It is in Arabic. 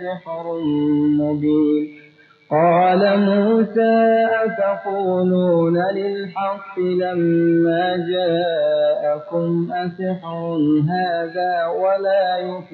سحر مبين قال موسى أتقولون للحق لما جاءكم أسحر هذا ولا يفلح